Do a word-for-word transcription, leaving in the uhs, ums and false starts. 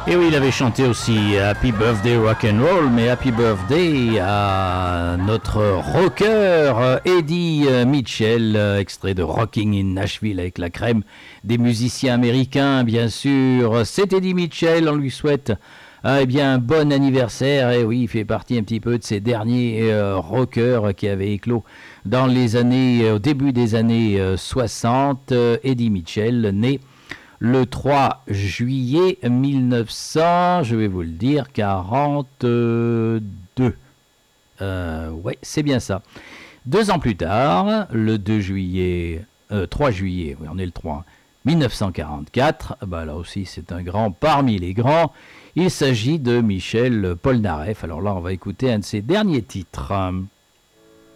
Et oui, il avait chanté aussi Happy Birthday Rock and Roll, mais Happy Birthday à notre rocker Eddie Mitchell, extrait de Rocking in Nashville avec la crème des musiciens américains, bien sûr. C'est Eddie Mitchell, on lui souhaite ah, eh bien, un bon anniversaire. Et oui, il fait partie un petit peu de ces derniers euh, rockers qui avaient éclos dans les années, euh, au début des années euh, soixante. Euh, Eddie Mitchell, né le trois juillet mille neuf cents, je vais vous le dire, quarante-deux. Euh, ouais, c'est bien ça. Deux ans plus tard, le deux juillet, euh, trois juillet, oui, on est le trois, mille neuf cent quarante-quatre, bah là aussi c'est un grand parmi les grands. Il s'agit de Michel Polnareff. Alors là, on va écouter un de ses derniers titres.